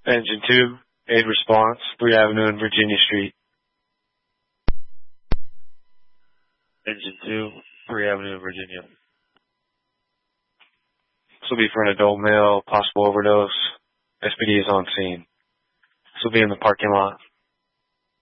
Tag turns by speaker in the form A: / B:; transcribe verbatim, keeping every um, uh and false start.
A: Engine two, aid response, three Avenue and Virginia Street. Engine two, three Avenue and Virginia. This will be for an adult male, possible overdose. S P D is on scene. This will be in the parking lot.